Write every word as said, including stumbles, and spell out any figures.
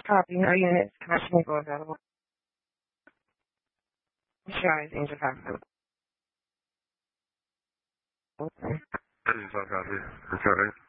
Copy. No units. Commercial vehicle available. Insurance Angel Copy. Angel Copy. Okay.